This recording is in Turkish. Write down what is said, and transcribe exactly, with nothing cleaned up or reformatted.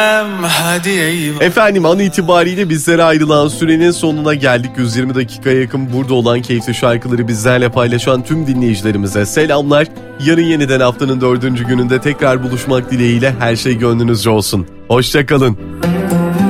Hadi eyvallah. Efendim, an itibariyle bizlere ayrılan sürenin sonuna geldik. yüz yirmi dakikaya yakın burada olan keyifli şarkıları bizlerle paylaşan tüm dinleyicilerimize selamlar. Yarın yeniden haftanın dördüncü gününde tekrar buluşmak dileğiyle her şey gönlünüzce olsun. Hoşça kalın.